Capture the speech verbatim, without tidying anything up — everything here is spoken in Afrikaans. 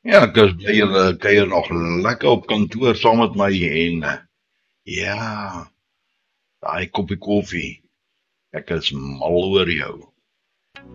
Ja, ek is bly julle kuier nog lekker op kantoor saam met my en eh, ja, daai koppie koffie. Ek is mal oor jou.